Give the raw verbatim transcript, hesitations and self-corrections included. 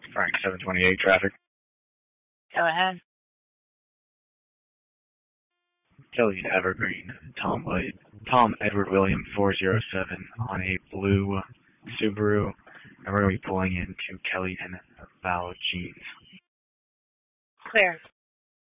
Frank seven twenty-eight traffic. Go ahead. Kelly Evergreen, Tom White, Tom Edward William four zero seven on a blue Subaru, and we're going to be pulling into Kelly and Val Jeans. Clear.